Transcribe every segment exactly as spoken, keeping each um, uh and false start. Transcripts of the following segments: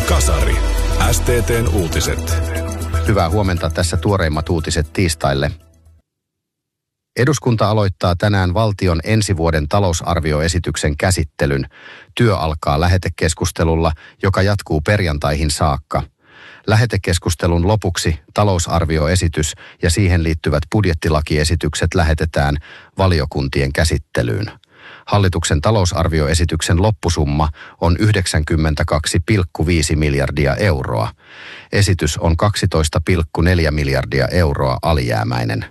Kasari. S T T:n uutiset. Hyvää huomenta, tässä tuoreimmat uutiset tiistaille. Eduskunta aloittaa tänään valtion ensi vuoden talousarvioesityksen käsittelyn. Työ alkaa lähetekeskustelulla, joka jatkuu perjantaihin saakka. Lähetekeskustelun lopuksi talousarvioesitys ja siihen liittyvät budjettilakiesitykset lähetetään valiokuntien käsittelyyn. Hallituksen talousarvioesityksen loppusumma on yhdeksänkymmentäkaksi pilkku viisi miljardia euroa. Esitys on kaksitoista pilkku neljä miljardia euroa alijäämäinen.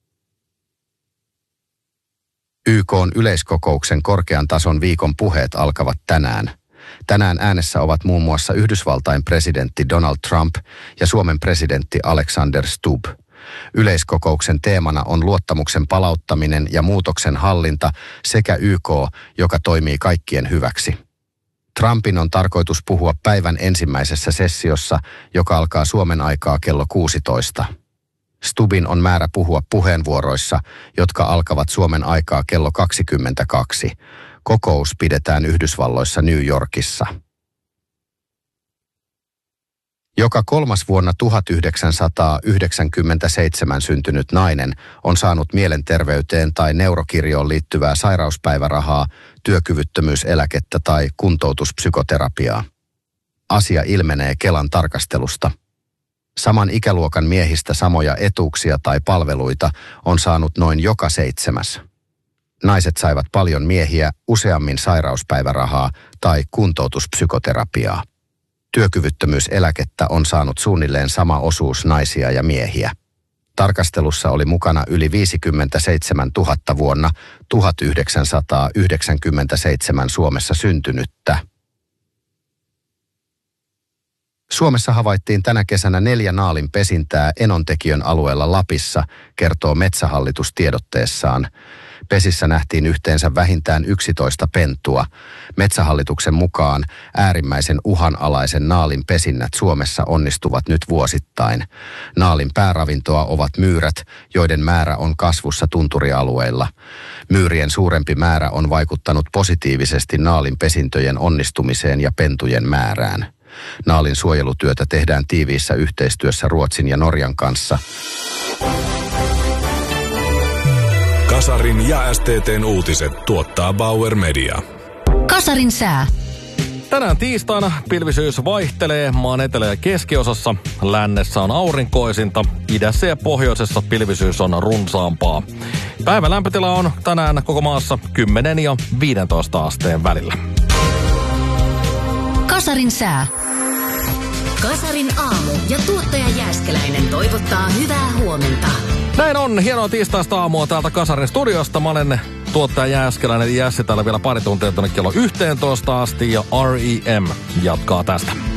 Y K:n yleiskokouksen korkean tason viikon puheet alkavat tänään. Tänään äänessä ovat muun muassa Yhdysvaltain presidentti Donald Trump ja Suomen presidentti Alexander Stubb. Yleiskokouksen teemana on luottamuksen palauttaminen ja muutoksen hallinta sekä Y K, joka toimii kaikkien hyväksi. Trumpin on tarkoitus puhua päivän ensimmäisessä sessiossa, joka alkaa Suomen aikaa kello kuusitoista. Stubbin on määrä puhua puheenvuoroissa, jotka alkavat Suomen aikaa kello kaksikymmentäkaksi. Kokous pidetään Yhdysvalloissa New Yorkissa. Joka kolmas vuonna tuhatyhdeksänsataayhdeksänkymmentäseitsemän syntynyt nainen on saanut mielenterveyteen tai neurokirjoon liittyvää sairauspäivärahaa, työkyvyttömyyseläkettä tai kuntoutuspsykoterapiaa. Asia ilmenee Kelan tarkastelusta. Saman ikäluokan miehistä samoja etuuksia tai palveluita on saanut noin joka seitsemäs. Naiset saivat paljon miehiä, useammin sairauspäivärahaa tai kuntoutuspsykoterapiaa. Työkyvyttömyyseläkettä on saanut suunnilleen sama osuus naisia ja miehiä. Tarkastelussa oli mukana yli viisikymmentäseitsemäntuhatta vuonna tuhatyhdeksänsataayhdeksänkymmentäseitsemän Suomessa syntynyttä. Suomessa havaittiin tänä kesänä neljä naalin pesintää Enontekiön alueella Lapissa, kertoo Metsähallitus tiedotteessaan. Pesissä nähtiin yhteensä vähintään yksitoista pentua. Metsähallituksen mukaan äärimmäisen uhanalaisen naalin pesinnät Suomessa onnistuvat nyt vuosittain. Naalin pääravintoa ovat myyrät, joiden määrä on kasvussa tunturialueilla. Myyrien suurempi määrä on vaikuttanut positiivisesti naalin pesintöjen onnistumiseen ja pentujen määrään. Naalin suojelutyötä tehdään tiiviissä yhteistyössä Ruotsin ja Norjan kanssa. Kasarin ja S T T:n uutiset tuottaa Bauer Media. Kasarin sää. Tänään tiistaina pilvisyys vaihtelee maan etelä- ja keskiosassa. Lännessä on aurinkoisinta, idässä ja pohjoisessa pilvisyys on runsaampaa. Päivän lämpötila on tänään koko maassa kymmenen ja viisitoista asteen välillä. Kasarin sää. Kasarin aamu ja tuottaja Jääskeläinen toivottaa hyvää huomenta. Näin on. Hienoa tiistaista aamua täältä Kasarin studiosta. Mä olen tuottaja Jääskeläinen Jässi täällä vielä pari tuntia tuonne kello yhteentoista asti ja R E M jatkaa tästä.